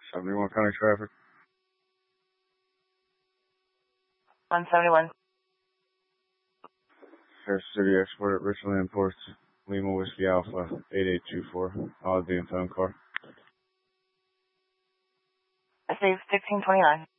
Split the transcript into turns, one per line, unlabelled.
71 County traffic.
171.
Harris City Export at Richland Imports, Lima Whiskey Alpha, 8824. I'll be in phone car.
I saved 1629.